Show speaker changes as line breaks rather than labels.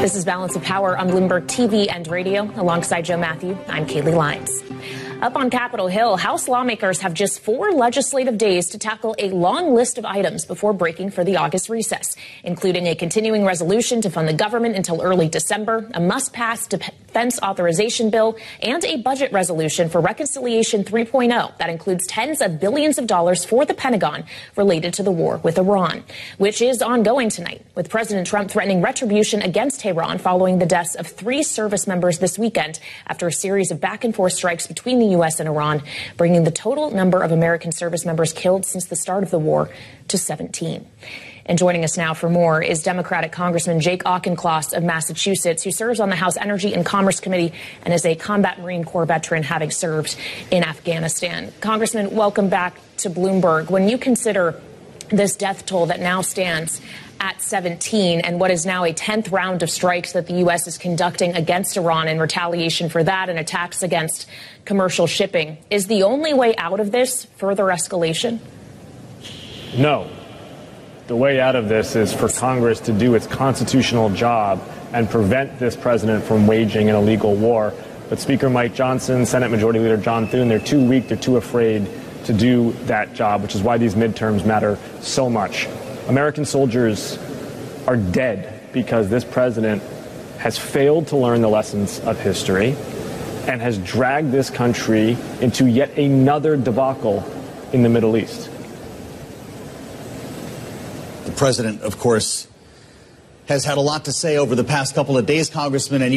This is Balance of Power on Bloomberg TV and radio. Alongside Joe Matthew, I'm Kaylee Lyons. Up on Capitol Hill, House lawmakers have just 4 legislative days to tackle a long list of items before breaking for the August recess, including a continuing resolution to fund the government until early December, a must-pass defense authorization bill, and a budget resolution for Reconciliation 3.0 that includes tens of billions of dollars for the Pentagon related to the war with Iran, which is ongoing tonight, with President Trump threatening retribution against Tehran following the deaths of 3 service members this weekend after a series of back-and-forth strikes between the U.S. and Iran, bringing the total number of American service members killed since the start of the war to 17. And joining us now for more is Democratic Congressman Jake Auchincloss of Massachusetts, who serves on the House Energy and Commerce Committee and is a combat Marine Corps veteran, having served in Afghanistan. Congressman, welcome back to Bloomberg. When you consider this death toll that now stands at 17 and what is now a 10th round of strikes that the U.S. is conducting against Iran in retaliation for that and attacks against commercial shipping, is the only way out of this further escalation?
No. The way out of this is for Congress to do its constitutional job and prevent this president from waging an illegal war. But Speaker Mike Johnson, Senate Majority Leader John Thune, they're too weak, they're too afraid to do that job, which is why these midterms matter so much. American soldiers are dead because this president has failed to learn the lessons of history and has dragged this country into yet another debacle in the Middle East.
The president, of course, has had a lot to say over the past couple of days, Congressman, and